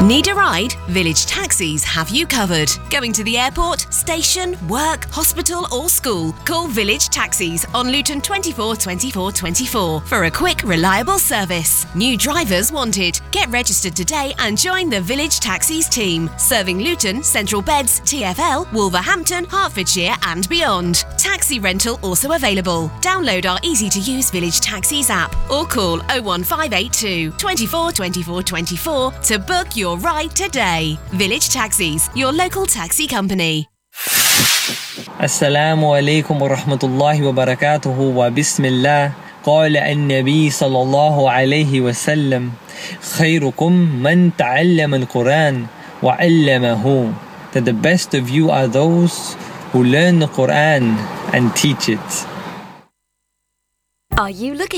Need a ride? Village Taxis have you covered. Going to the airport, station, work, hospital or school? Call Village Taxis on Luton 24 24 24 for a quick, reliable service. New drivers wanted. Get registered today and join the Village Taxis team, serving Luton, Central Beds, TfL, Wolverhampton, Hertfordshire and beyond. Taxi rental also available. Download our easy-to-use Village Taxis app or call 01582 24 24 24 to book your ride today. Village Taxis, your local taxi company. Assalamu alaikum wa rahmatullahi wa barakatuhu wa bismillah. قال النبي صلى الله عليه وسلم خيركم من تعلم القرآن وعلمه. That the best of you are those who learn the Quran and teach it. Are you looking